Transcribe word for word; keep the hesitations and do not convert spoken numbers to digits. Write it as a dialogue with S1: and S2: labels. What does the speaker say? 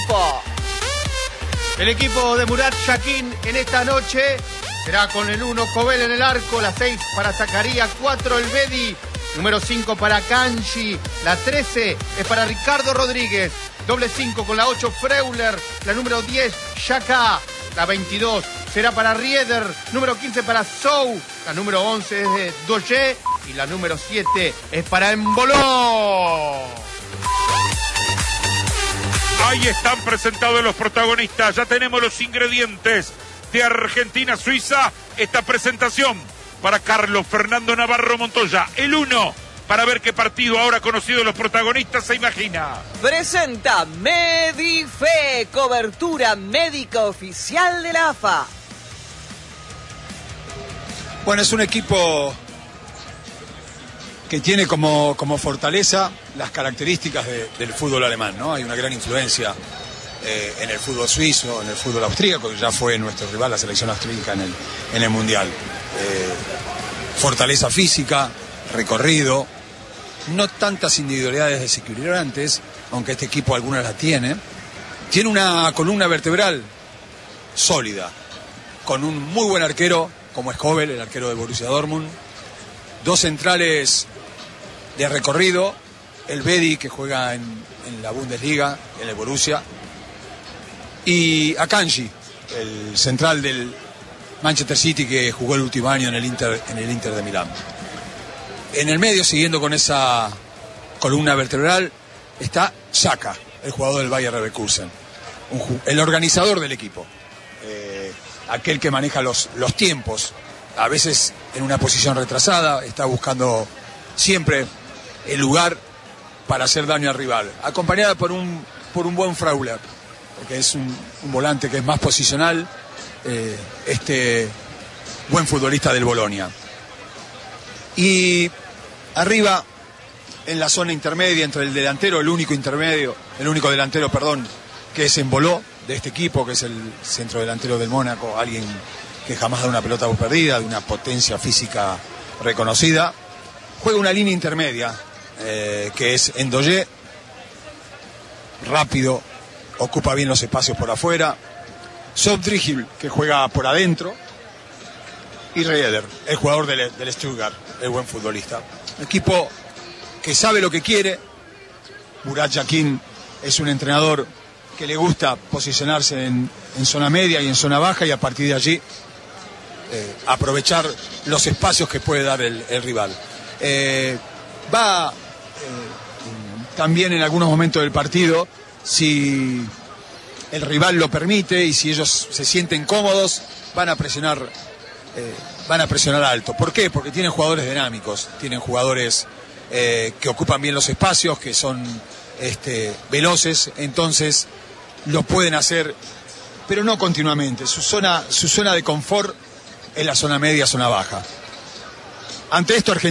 S1: tiempo.
S2: El equipo de Murat Yakin en esta noche será con el uno Cobel en el arco, la seis para Zacarías, cuatro el Bedi, número cinco para Kanji, la trece es para Ricardo Rodríguez, doble cinco con la ocho Freuler, la número diez Yaka, la veintidós será para Rieder, número quince para Sou, la número once es de Doye y la número siete es para Emboló.
S3: Ahí están presentados los protagonistas, ya tenemos los ingredientes de Argentina-Suiza. Esta presentación para Carlos Fernando Navarro Montoya, el uno, para ver qué partido ahora conocido los protagonistas se imagina.
S1: Presenta Medife, cobertura médica oficial de la A F A.
S4: Bueno, es un equipo que tiene como, como fortaleza las características de, del fútbol alemán, ¿no? Hay una gran influencia eh, en el fútbol suizo, en el fútbol austríaco, que ya fue nuestro rival, la selección austríaca en el, en el Mundial. Eh, fortaleza física, recorrido, no tantas individualidades desequilibrantes, aunque este equipo algunas las tiene. Tiene una columna vertebral sólida, con un muy buen arquero, como es Kobel, el arquero de Borussia Dortmund. Dos centrales de recorrido, el Bedi, que juega en, en la Bundesliga, en el Borussia, y Akanji, el central del Manchester City, que jugó el último año en el Inter, en el Inter de Milán. En el medio, siguiendo con esa columna vertebral, está Xhaka, el jugador del Bayer Leverkusen, un, el organizador del equipo, eh, aquel que maneja los, los tiempos, a veces en una posición retrasada, está buscando siempre el lugar para hacer daño al rival, acompañada por un, por un buen Freuler, que es un, un volante que es más posicional, eh, este buen futbolista del Bolonia. Y arriba, en la zona intermedia entre el delantero, el único intermedio, el único delantero, perdón, que es Emboló, de este equipo, que es el centro delantero del Mónaco, alguien que jamás da una pelota por perdida, de una potencia física reconocida. Juega una línea intermedia, eh, que es Ndoye, rápido, ocupa bien los espacios por afuera. Sobdrigil, que juega por adentro. Y Rieder, el jugador del, del Stuttgart, el buen futbolista. Equipo que sabe lo que quiere. Murat Yakin es un entrenador que le gusta posicionarse en, en zona media y en zona baja, y a partir de allí eh, aprovechar los espacios que puede dar el, el rival. Eh, va eh, también en algunos momentos del partido, si el rival lo permite y si ellos se sienten cómodos, van a presionar eh, van a presionar alto. ¿Por qué? Porque tienen jugadores dinámicos, tienen jugadores eh, que ocupan bien los espacios, que son este, veloces, entonces lo pueden hacer, pero no continuamente. Su zona, su zona de confort es la zona media, zona baja. Ante esto, Argentina